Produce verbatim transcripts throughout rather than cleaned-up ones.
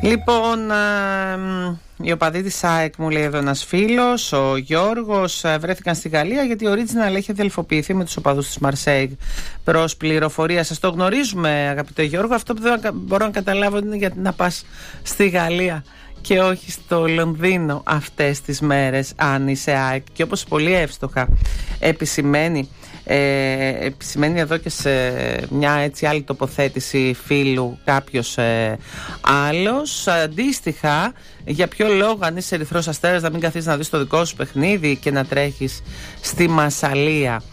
Λοιπόν, οι οπαδοί της ΑΕΚ, μου λέει εδώ ένας φίλος, ο Γιώργος, βρέθηκαν στη Γαλλία γιατί ο Original έχει αδελφοποιηθεί με τους οπαδούς της Μαρσέιγ. Προς πληροφορία, σας το γνωρίζουμε, αγαπητέ Γιώργο. Αυτό που δεν μπορώ να καταλάβω είναι γιατί να πας στη Γαλλία και όχι στο Λονδίνο αυτές τις μέρες, αν είσαι ΑΕΚ. Και όπως πολύ εύστοχα επισημαίνει, ε, επισημαίνει εδώ και σε μια έτσι άλλη τοποθέτηση φίλου κάποιος ε, άλλος, αντίστοιχα, για ποιο λόγο αν είσαι Ερυθρός Αστέρας να μην καθίσεις να δεις το δικό σου παιχνίδι και να τρέχεις στη Μασσαλία?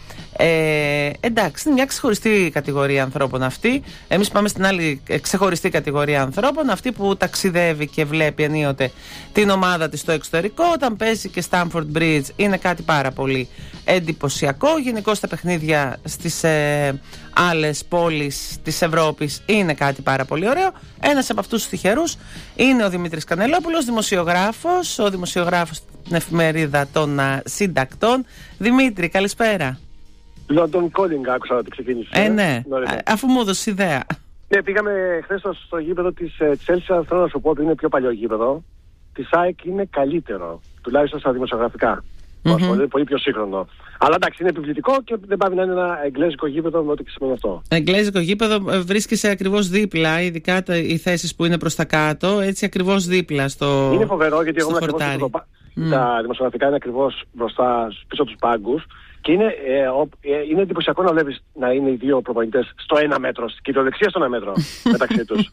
Ε, εντάξει, είναι μια ξεχωριστή κατηγορία ανθρώπων αυτή. Εμείς πάμε στην άλλη ξεχωριστή κατηγορία ανθρώπων, αυτή που ταξιδεύει και βλέπει ενίοτε την ομάδα της στο εξωτερικό. Όταν παίζει και Stamford Bridge είναι κάτι πάρα πολύ εντυπωσιακό. Γενικώς τα παιχνίδια στις ε, άλλες πόλεις της Ευρώπης είναι κάτι πάρα πολύ ωραίο. Ένας από αυτούς τους τυχερούς είναι ο Δημήτρης Κανελόπουλος, δημοσιογράφος, ο δημοσιογράφος στην εφημερίδα των α, συντακτών. Δημήτρη, καλησπέρα. London Calling, άκουσα ότι ξεκίνησε. Ε, ναι, νωρίτερα. Αφού μου έδωσε ιδέα. Ναι, πήγαμε χθες στο, στο γήπεδο της Chelsea. Θέλω να σου πω ότι είναι πιο παλιό γήπεδο. Της ΑΕΚ είναι καλύτερο, τουλάχιστον στα δημοσιογραφικά. Mm-hmm. Πολύ, πολύ πιο σύγχρονο. Αλλά εντάξει, είναι επιβλητικό και δεν πάει να είναι ένα εγγλέζικο γήπεδο με ό,τι και σημαίνει αυτό. Εγγλέζικο γήπεδο, βρίσκεσαι ακριβώς δίπλα, ειδικά τα, οι θέσεις που είναι προς τα κάτω, έτσι ακριβώς δίπλα στο. Είναι φοβερό γιατί εγώ ακριβώς το, mm. τα δημοσιογραφικά είναι ακριβώς μπροστά πίσω από τους πάγκους. Και είναι, ε, ε, είναι εντυπωσιακό να βλέπεις να είναι οι δύο προπονητές στο ένα μέτρο, στην κυριολεξία στο ένα μέτρο μεταξύ τους.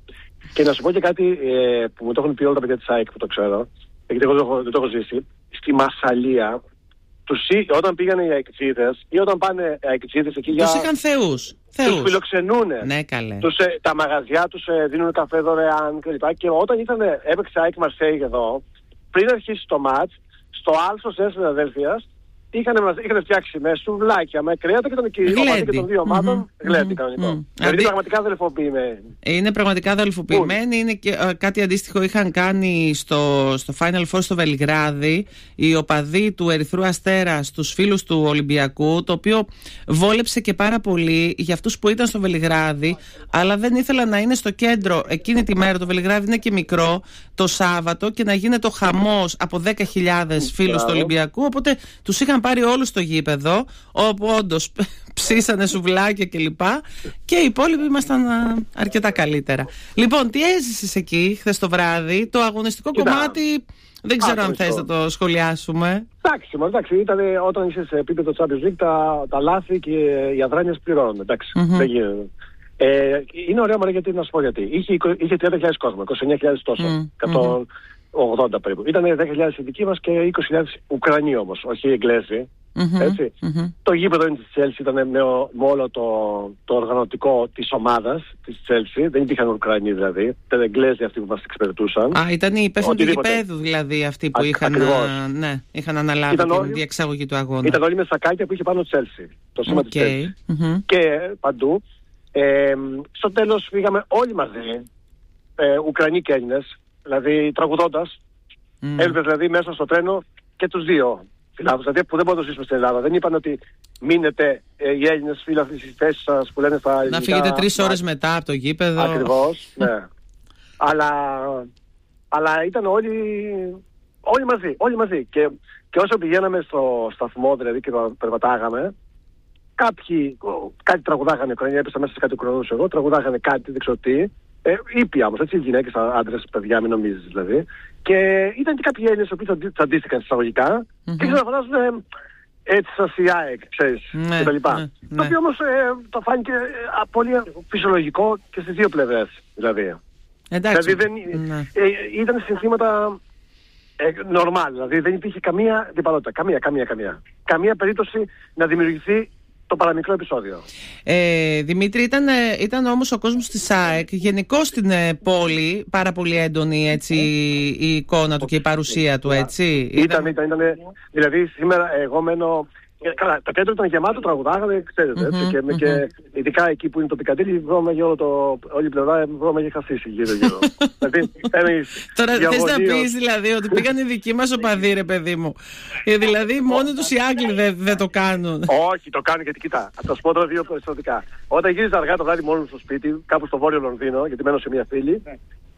Και να σου πω και κάτι ε, που μου το έχουν πει όλα τα παιδιά της ΑΕΚ που το ξέρω, γιατί εγώ δεν το, δεν το έχω ζήσει. Στη Μασσαλία, τους, όταν πήγανε οι αεκτζίδες ή όταν πάνε οι αεκτζίδες εκεί για... Τους είχαν θεούς. Τους φιλοξενούνε. Ναι, καλέ. Τους, ε, τα μαγαζιά τους ε, δίνουν καφέ δωρεάν κλπ. Και όταν ήταν, έπαιξε ΑΕΚ Μαρσέιγ εδώ, πριν αρχίσει το μάτς, στο Άλσος της Φιλαδέλφειας, Είχαν, είχαν φτιάξει με σουβλάκια, με κρέατα και τον κύριο και των δύο ομάδων. Mm-hmm. Γλέντι κανονικό. Mm-hmm. Δηλαδή Αντί... πραγματικά αδελφοποιημένοι. Είναι πραγματικά αδελφοποιημένοι. Είναι και uh, κάτι αντίστοιχο είχαν κάνει στο, στο Final Four στο Βελιγράδι οι οπαδοί του Ερυθρού Αστέρα στους φίλους του Ολυμπιακού, το οποίο βόλεψε και πάρα πολύ για αυτούς που ήταν στο Βελιγράδι, αλλά δεν ήθελαν να είναι στο κέντρο εκείνη τη μέρα. Το Βελιγράδι είναι και μικρό, το Σάββατο, και να γίνεται ο χαμός από δέκα χιλιάδες φίλους του Ολυμπιακού. Οπότε τους είχαν πάρει όλους στο γήπεδο, όπου όντως ψήσανε σουβλάκια κλπ. Και οι υπόλοιποι ήμασταν αρκετά καλύτερα. Λοιπόν, τι έζησες εκεί χθες το βράδυ? Το αγωνιστικό Ήταν... κομμάτι δεν ξέρω αν θες να το σχολιάσουμε. Εντάξει, εντάξει, ήταν όταν είσαι σε επίπεδο Champions League τα, τα λάθη και οι αδράνειες πληρώνουν. Εντάξει, mm-hmm. δεν γίνεται. Ε, είναι ωραίο μωρέ, γιατί να σου πω γιατί. Είχε, είχε τριάντα χιλιάδες κόσμο, είκοσι εννέα χιλιάδες τόσο. Mm-hmm. εκατόν ογδόντα περίπου. Ήταν δέκα χιλιάδες οι δικοί μας και είκοσι χιλιάδες Ουκρανοί όμως, όχι οι Εγγλέζοι. Mm-hmm. Έτσι. Mm-hmm. Το γήπεδο της Chelsea ήταν με, με όλο το, το οργανωτικό της ομάδας της Chelsea. Δεν υπήρχαν Ουκρανοί δηλαδή. Ήταν Εγγλέζοι αυτοί που μας εξυπηρετούσαν. Α, ήταν οι υπεύθυνοι του γηπέδου δηλαδή αυτοί που Α, είχαν, ναι, είχαν αναλάβει ήταν την όλοι, διεξαγωγή του αγώνα. Ήταν όλοι με σακάκια που είχε πάνω Chelsea. Το σήμα okay. της Chelsea. Mm-hmm. Και παντού. Ε, στο τέλος φύγαμε όλοι μαζί, ε, Ουκρανοί και Έλληνες, δηλαδή τραγουδώντας. Mm. Έλειπε δηλαδή μέσα στο τρένο και τους δύο φιλάθλους, δηλαδή που δεν μπορούμε να το ζήσουμε στην Ελλάδα. Δεν είπαν ότι μείνετε ε, οι Έλληνες φίλαθλοι στις θέσεις σας που λένε στα ελληνικά. Να φύγετε τρεις ώρες μετά από το γήπεδο. Ακριβώς, ναι. αλλά, αλλά ήταν όλοι, όλοι μαζί, όλοι μαζί. Και, και όσο πηγαίναμε στο σταθμό δηλαδή και περπατάγαμε, κάποιοι κάτι τραγουδάγανε Ουκρανοί, έπεσα μέσα σε κάτι Ουκρανούς εγώ, τραγουδάγανε κάτι, δεν ξέρω τι. Ε, ήπια όμως, έτσι, γυναίκες, άντρες, παιδιά, μην νομίζεις δηλαδή. Και ήταν και κάποιοι Έλληνες που τσαντίστηκαν εισαγωγικά mm-hmm. και ξαναφωνάζουν έτσι σας η ΑΕΚ, ξέρεις, ναι, κτλ. Ναι, ναι. Το οποίο όμως ε, το φάνηκε ε, πολύ φυσιολογικό και στις δύο πλευρές δηλαδή. Εντάξει. Δηλαδή δεν, ναι. ε, ήταν συνθήματα ε, normal, δηλαδή δεν υπήρχε καμία διπαλότητα, καμία, καμία, καμία. Καμία περίπτωση να δημιουργηθεί το παραμικρό επεισόδιο. Ε, Δημήτρη, ήταν, ήταν όμως ο κόσμος της ΑΕΚ γενικώς στην ε, πόλη πάρα πολύ έντονη έτσι, η εικόνα του και η παρουσία του, έτσι. Ήταν, ήταν, ήταν, δηλαδή σήμερα εγώ μένω... Καλά, το κέντρο ήταν γεμάτο, τραγουδάγανε, ξέρετε, έτσι, mm-hmm, και, mm-hmm. και ειδικά εκεί που είναι το Πικαντήλι, βρώμαγε όλο το, όλη η πλευρά, βρώμαγε χασίσει γύρω-γύρω. δηλαδή, Τώρα θες να πεις δηλαδή ότι πήγαν οι δικοί μας οπαδοί, ρε παιδί μου. Ε, δηλαδή μόνοι τους οι Άγγλοι δεν δε το κάνουν. Όχι, το κάνουν γιατί κοιτά, θα σου πω τώρα δύο περιστατικά. Όταν γύριζα αργά το βράδυ μόνο στο σπίτι, κάπου στο βόρειο Λονδίνο, γιατί μένω σε μια φίλη,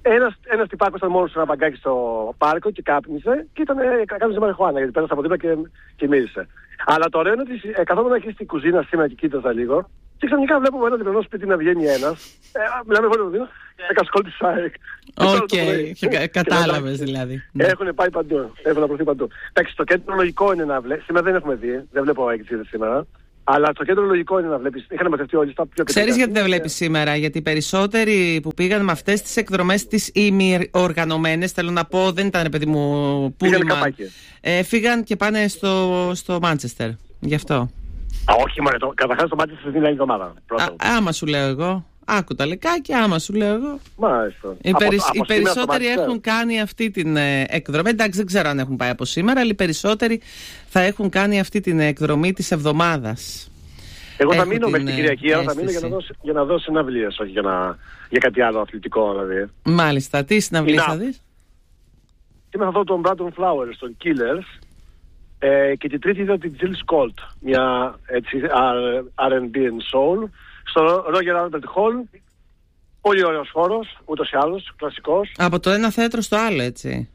Ένας, ένας τυπάκος ήταν μόνος σε ένα μπαγκάκι στο πάρκο και κάπνιζε και ήταν, κάπνιζε μαριχουάνα γιατί πέρασε από δίπλα και, και μύρισε. Αλλά το ωραίο είναι ότι ε, καθόμουν εκεί στην κουζίνα σήμερα και κοίταζα λίγο και ξαφνικά βλέπω ένα διπλανό σπίτι να βγαίνει ένας. Ε, μιλάμε πολύ το δίνω, έκασκολ της ΑΕΚ. Οκ, κατάλαβες δηλαδή. Έχουν πάει παντού, έχουν απροθεί παντού. Εντάξει, το κέντρο λογικό είναι να βλέπει, σήμερα δεν έχουμε δει, δεν βλέπω έξι σήμερα. Αλλά το κέντρο λογικό είναι να βλέπεις. Είχαν μαζευτεί όλοι στα πιο κεντρικά. Ξέρεις γιατί δεν βλέπεις σήμερα? Γιατί οι περισσότεροι που πήγαν με αυτές τις εκδρομές τις ημιοργανωμένες, θέλω να πω, δεν ήταν παιδί μου πούλμαν. Ε, φύγαν και πάνε στο, στο Μάντσεστερ. Γι' αυτό. Α, όχι μωρέ, καταρχάς το Μάντσεστερ την άλλη εβδομάδα. Άμα σου λέω εγώ. Άκου τα λεκάκια, άμα σου λέω εγώ. Μάλιστα. Οι, από, περισ... από οι περισσότεροι έχουν κάνει αυτή την ε, εκδρομή. Εντάξει, δεν ξέρω αν έχουν πάει από σήμερα, αλλά οι περισσότεροι θα έχουν κάνει αυτή την εκδρομή της εβδομάδας. Εγώ θα μείνω μέχρι την Κυριακή, αλλά θα μείνω για να δω, για να δω συναυλίες, όχι για, να, για κάτι άλλο αθλητικό δηλαδή. Μάλιστα. Τι συναυλίες θα δεις? Είμαι θα δω τον Brandon Flowers, τον Killers. Ε, και την τρίτη είδα την Jill Scott, μια έτσι, αρ εντ μπι and soul. Στο Roger Albert Hall, πολύ ωραίος χώρος, ούτως ή άλλως, κλασικός. Από το ένα θέατρο στο άλλο, έτσι.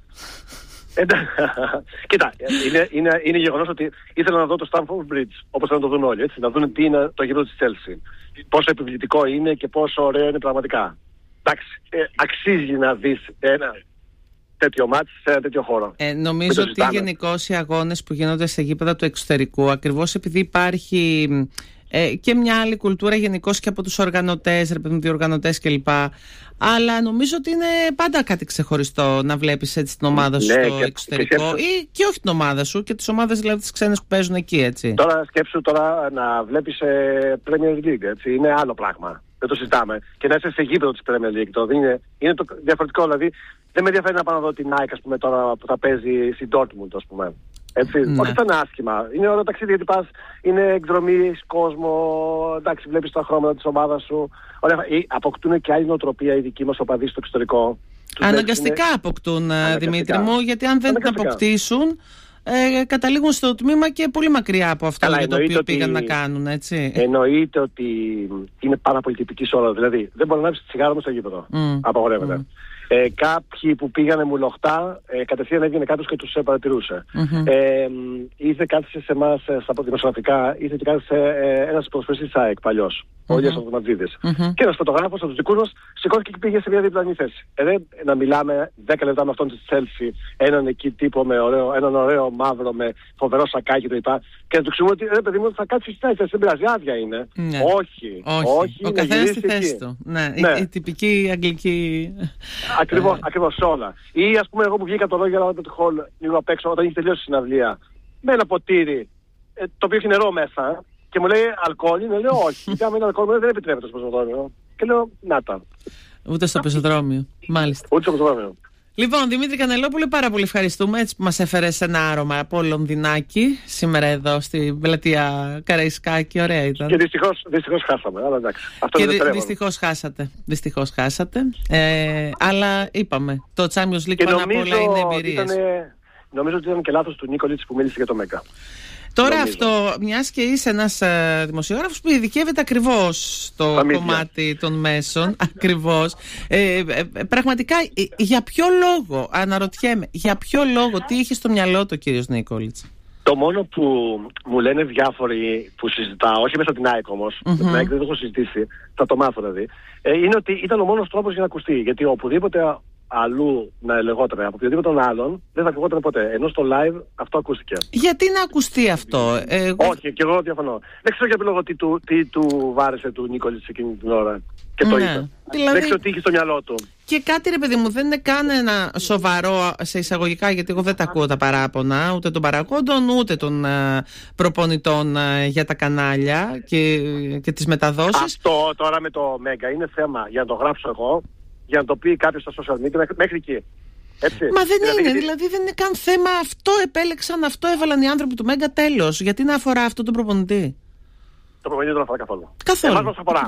Κοίτα, είναι, είναι, είναι γεγονός ότι ήθελα να δω το Stamford Bridge, όπως θα το δουν όλοι, έτσι, να δουν τι είναι το γήπεδο της Chelsea. Πόσο επιβλητικό είναι και πόσο ωραίο είναι πραγματικά. Εντάξει, ε, αξίζει να δεις ένα τέτοιο μάτς σε ένα τέτοιο χώρο. Ε, νομίζω ότι γενικώς οι αγώνες που γίνονται σε γήπεδα του εξωτερικού, ακριβώς επειδή υπάρχει... Ε, και μια άλλη κουλτούρα γενικώς και από τους οργανωτές, ρε παιδί, διοργανωτές κλπ. Αλλά νομίζω ότι είναι πάντα κάτι ξεχωριστό να βλέπεις έτσι την ομάδα σου ναι, στο και, εξωτερικό και ή και όχι την ομάδα σου και τις ομάδες δηλαδή τις ξένες που παίζουν εκεί, έτσι. Τώρα σκέψου τώρα να βλέπεις ε, Premier League, έτσι, είναι άλλο πράγμα. Δεν το συζητάμε. Και να είσαι σε γήπεδο της Premier League. Το, είναι, είναι το διαφορετικό, δηλαδή δεν με ενδιαφέρει να πάω να δω την Nike, ας πούμε, τώρα που θα παίζει στην Dortmund, ας πούμε. Έτσι, ναι. Όχι θα είναι άσχημα. Είναι ωραίο ταξίδι γιατί πας, είναι εκδρομή, κόσμο, εντάξει, βλέπεις τα χρώματα της ομάδας σου. Ωραία, αποκτούν και άλλη νοοτροπία οι δικοί μας οπαδοί στο εξωτερικό. Αναγκαστικά είναι... αποκτούν, αναγκαστικά. Δημήτρη μου, γιατί αν δεν την αποκτήσουν, ε, καταλήγουν στο τμήμα και πολύ μακριά από αυτό. Καλά, για το οποίο ότι... πήγαν να κάνουν, έτσι. Εννοείται ότι είναι πάρα πολύ τυπική σε όλα. Δηλαδή, δεν μπορεί να λάβεις τσιγάρο μες στο γήπεδο. Mm. Απαγορεύεται. Mm. Ε, κάποιοι που πήγανε μουλοχτά, ε, κατευθείαν έβγαινε κάποιος και τους ε, παρατηρούσε. Mm-hmm. Ε, ήρθε κάτι σε εμάς, στα δημοσιογραφικά, ήρθε και κάτι σε ε, ένας ποδοσφαιριστής της ΑΕΚ παλιός, mm-hmm. ο Ηλίας Αυτοματζίδης. Mm-hmm. Και ένας φωτογράφος από τους δικούς μας σηκώθηκε και πήγε σε μια διπλανή θέση. Ε, δε, να μιλάμε δέκα λεπτά με αυτόν της Chelsea, έναν εκεί τύπο με ωραίο, έναν ωραίο μαύρο με φοβερό σακάκι κλπ. Και να του ξέρουμε ότι ρε παιδί μου θα κάτσει στη θέση, δεν πειράζει, άδεια είναι. Ναι. Όχι, όχι, όχι. Ο καθένας στη θέση του. Ναι, ναι. Η, η τυπική αγγλική. Ακριβώς, ακριβώς όλα. Ή ας πούμε εγώ που βγήκα το Roger Albert Hall λίγο απ' έξω όταν είχε τελειώσει η συναυλία με ένα ποτήρι ε, το οποίο έχει νερό μέσα και μου λέει αλκοόλ, είναι, λέω όχι. Και άμα είναι αλκοόλ δεν επιτρέπεται στο πεζοδρόμιο. Και λέω να τα. Ούτε στο πεζοδρόμιο. Μάλιστα. Ούτε στο πεζοδρόμιο. Λοιπόν, Δημήτρη Κανελόπουλε, πάρα πολύ ευχαριστούμε έτσι που μας έφερες ένα άρωμα από Λονδινάκι σήμερα εδώ στην πλατεία Καραϊσκάκη. Ωραία ήταν. Και δυστυχώς, δυστυχώς χάσαμε, αλλά εντάξει. Αυτό και δυ, δυστυχώς χάσατε. Δυστυχώς χάσατε. Ε, αλλά είπαμε, το Champions League πάνω απ' όλα είναι εμπειρίες. Ήτανε, νομίζω ότι ήταν και λάθος του Νίκολιτς που μίλησε για το Μέγκα. Τώρα νομίζω. Αυτό, μιας και είσαι ένας uh, δημοσιογράφος που ειδικεύεται ακριβώς στο Φαμίδια. Κομμάτι των μέσων, ακριβώς. Ε, ε, πραγματικά, ε, για ποιο λόγο, αναρωτιέμαι, για ποιο λόγο, τι είχε στο μυαλό του ο κύριος Νίκολιτς? Το μόνο που μου λένε διάφοροι που συζητάω, όχι μέσα από την ΑΕΚ όμως, mm-hmm. την ΑΕΚ δεν το έχω συζητήσει, θα το μάθω δηλαδή, ε, είναι ότι ήταν ο μόνος τρόπος για να ακουστεί. Γιατί οπουδήποτε αλλού να ελεγόταν από οποιοδήποτε τον άλλον, δεν θα ακουγόταν ποτέ. Ενώ στο live αυτό ακούστηκε. Γιατί να ακουστεί αυτό? Ε, εγώ... Όχι, και εγώ διαφωνώ. Δεν ξέρω για ποιο λόγο τι του, τι του βάρεσε του Νίκολιτς εκείνη την ώρα. Και το ναι. είπε. Δηλαδή... Δεν ξέρω τι είχε στο μυαλό του. Και κάτι ρε παιδί μου, δεν είναι καν ένα σοβαρό σε εισαγωγικά, γιατί εγώ δεν τα ακούω τα παράπονα, ούτε των παραγόντων, ούτε των uh, προπονητών uh, για τα κανάλια και, και τις μεταδόσεις. Αυτό τώρα με το Μέγκα είναι θέμα για να το γράψω εγώ, για να το πει κάποιος στα social media μέχρι εκεί. Έτσι. Μα δεν δηλαδή, είναι, γιατί... δηλαδή δεν είναι καν θέμα. Αυτό επέλεξαν, αυτό έβαλαν οι άνθρωποι του Μέγκα, τέλος. Γιατί να αφορά αυτό τον προπονητή? Το προπονητή δεν αφορά καθόλου. Καθόλου. Εμάς μας αφορά.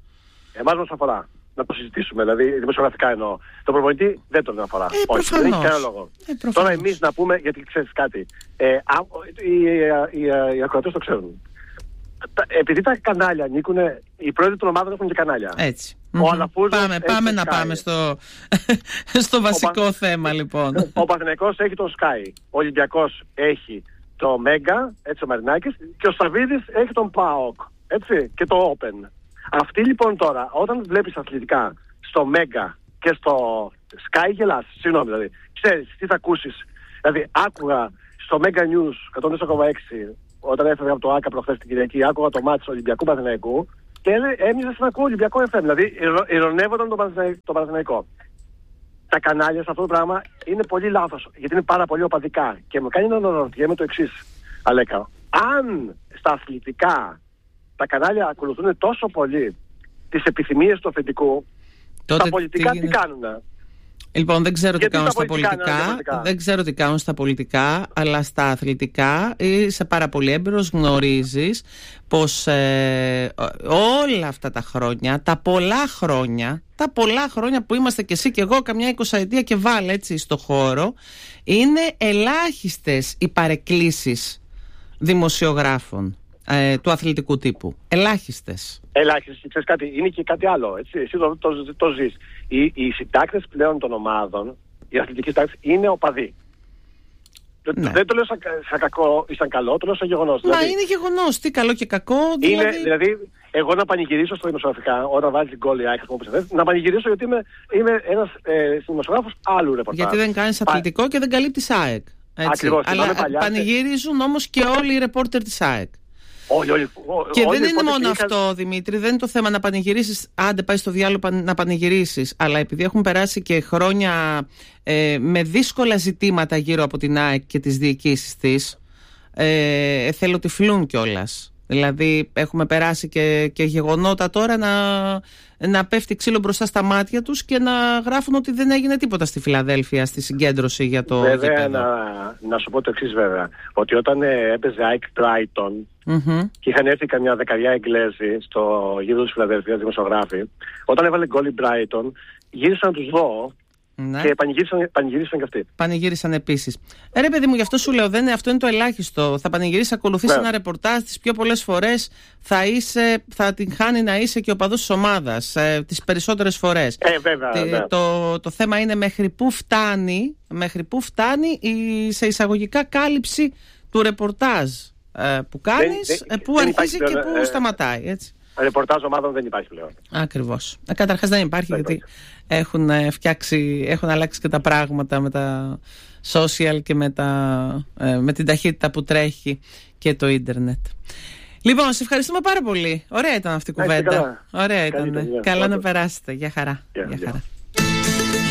Εμάς μας αφορά. Να το συζητήσουμε, δηλαδή δημοσιογραφικά εννοώ. Το προπονητή δεν τον αφορά. Ε, όχι, δεν έχει κανένα λόγο. Ε, Τώρα εμείς να πούμε, γιατί ξέρεις κάτι, ε, α, οι, οι, οι, οι, οι ακροατές το ξέρουν. Επειδή τα κανάλια ανήκουν, οι πρόεδροι των ομάδων έχουν και κανάλια. Έτσι. Mm-hmm. Ο Αλαφούζος πάμε, πάμε να Sky. πάμε στο, στο βασικό ο θέμα λοιπόν. Ο Παναθηναϊκός έχει το Sky, ο Ολυμπιακός έχει το Μέγκα, έτσι ο Μαρινάκης, και ο Σταβίδης έχει τον ΠΑΟΚ, έτσι, και το Open. Αυτοί λοιπόν τώρα, όταν βλέπεις αθλητικά στο Μέγκα και στο Sky, γελάς, συγγνώμη δηλαδή, ξέρεις τι θα ακούσεις. Δηλαδή άκουγα στο Mega News εκατόν τέσσερα κόμμα έξι, όταν έφευγα από το ΆΚΑ προχθές την Κυριακή, άκουγα το μάτι του Ολυμπιακού Παναθηναϊκού και έμειζα να ακούω Ολυμπιακό εφ εμ, δηλαδή ειρωνεύονταν τον Παναθηναϊκό. Τα κανάλια σε αυτό το πράγμα είναι πολύ λάθος, γιατί είναι πάρα πολύ οπαδικά. Και μου κάνει να αναρωτιέμαι το εξής, Αλέκα. Αν στα αθλητικά τα κανάλια ακολουθούν τόσο πολύ τις επιθυμίες του αφεντικού, τότε τα πολιτικά τι, τι κάνουν? Λοιπόν, δεν ξέρω τι κάνουν στα πολιτικά, δεν ξέρω τι κάνουν στα πολιτικά, αλλά στα αθλητικά είσαι πάρα πολύ έμπειρος, γνωρίζεις πως ε, όλα αυτά τα χρόνια, τα πολλά χρόνια, τα πολλά χρόνια που είμαστε και εσύ και εγώ, καμιά εικοσαετία και βάλε έτσι στο χώρο, είναι ελάχιστες οι παρεκκλήσεις δημοσιογράφων ε, του αθλητικού τύπου. Ελάχιστες. Ελάχιστες. Και ξέρεις κάτι, είναι και κάτι άλλο. Έτσι. Εσύ το, το, το, το ζεις. Οι, οι συντάκτες πλέον των ομάδων, οι αθλητικοί συντάκτες, είναι οπαδοί. Ναι. Δεν το λέω σαν, σαν κακό ή σαν καλό, το λέω σαν γεγονός. Μα δηλαδή, είναι γεγονός. Τι καλό και κακό. Δηλαδή... Είναι, δηλαδή, εγώ να πανηγυρίσω στο δημοσιογραφικά, όταν βάζει γκολ η ΑΕΚ, να πανηγυρίσω γιατί είμαι, είμαι ένας ε, δημοσιογράφος άλλου ρεπορτάζ. Γιατί δεν κάνεις αθλητικό Πα... και δεν καλύπτεις ΑΕΚ. Ακριβώς. Αλλά παλιά, πανηγυρίζουν όμως και όλοι οι ρεπόρτερ της ΑΕΚ. Όλοι, όλοι, και όλοι, δεν είναι μόνο είχα... αυτό, Δημήτρη, δεν είναι το θέμα να πανηγυρίσεις, άντε πάει στο διάλογο να πανηγυρίσεις, αλλά επειδή έχουν περάσει και χρόνια ε, με δύσκολα ζητήματα γύρω από την ΑΕΚ και τις διοικήσεις της, ε, εθελοτυφλούν κιόλας. Δηλαδή έχουμε περάσει και, και γεγονότα τώρα να, να πέφτει ξύλο μπροστά στα μάτια τους και να γράφουν ότι δεν έγινε τίποτα στη Φιλαδέλφια στη συγκέντρωση για το βέβαια, γήπεδο. Να, να σου πω το εξής βέβαια, ότι όταν ε, έπαιζε ΑΕΚ Brighton mm-hmm. και είχαν έρθει καμιά δεκαετία Εγγλέζοι στο γήπεδο της Φιλαδέλφειας, δημοσιογράφοι, όταν έβαλε γκολ η Brighton γύρισαν τους δω. Ναι. Και πανηγύρισαν, πανηγύρισαν και αυτοί. Πανηγύρισαν επίσης. Ε, ρε παιδί μου, γι' αυτό σου λέω, δεν είναι, αυτό είναι το ελάχιστο. Θα πανηγυρίσεις, ακολουθείς ναι. ένα ρεπορτάζ, τις πιο πολλές φορές θα, είσαι, θα την χάνει να είσαι και ο οπαδός της ομάδας. Ε, τις περισσότερες φορές. Ε, βέβαια, Τε, βέβαια. Το, το θέμα είναι μέχρι πού φτάνει, μέχρι πού φτάνει η, σε εισαγωγικά κάλυψη του ρεπορτάζ ε, που κάνεις, δεν, δεν, που δεν αρχίζει και που ε, σταματάει. Έτσι. Ρεπορτάζ ομάδων δεν υπάρχει πλέον. Ακριβώς. Ε, καταρχάς δεν υπάρχει, δεν γιατί έχουν φτιάξει, έχουν αλλάξει και τα πράγματα με τα social και με, τα, ε, με την ταχύτητα που τρέχει και το ίντερνετ. Λοιπόν, σε ευχαριστούμε πάρα πολύ. Ωραία ήταν αυτή η κουβέντα. Ωραία ήταν. Καλά, καλά να περάσετε. Γεια χαρά. Yeah, Γεια χαρά. Yeah.